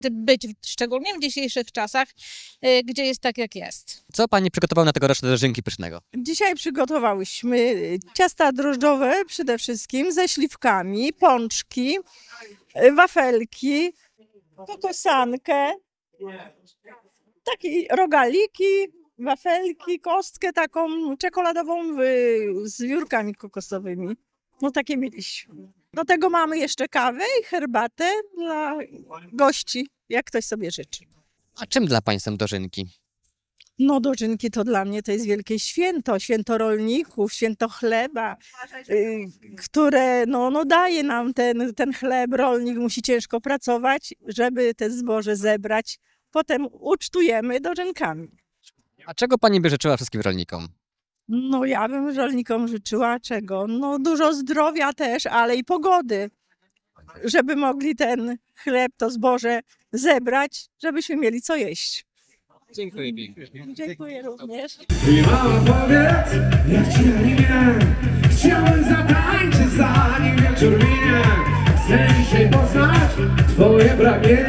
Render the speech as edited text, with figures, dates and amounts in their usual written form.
być, szczególnie w dzisiejszych czasach, gdzie jest tak, jak jest. Co pani przygotowała na tegoroczne dożynki pysznego? Dzisiaj przygotowałyśmy ciasta drożdżowe przede wszystkim ze śliwkami, pączki, wafelki, kokosankę, takie rogaliki, wafelki, kostkę taką czekoladową z wiórkami kokosowymi. No takie mieliśmy. Do tego mamy jeszcze kawę i herbatę dla gości, jak ktoś sobie życzy. A czym dla pań są dożynki? No dożynki to dla mnie to jest wielkie święto, święto rolników, święto chleba, które no daje nam ten chleb. Rolnik musi ciężko pracować, żeby te zboże zebrać. Potem ucztujemy dożynkami. A czego pani by życzyła wszystkim rolnikom? No ja bym rolnikom życzyła czego? No dużo zdrowia też, ale i pogody, żeby mogli ten chleb, to zboże zebrać, żebyśmy mieli co jeść. Dziękuję pięknie. Dziękuję również. I mała powiedz, jak ci na imię? Chciałem zatańczyć, zanim wieczór minie. Chcę dzisiaj poznać twoje pragnienie.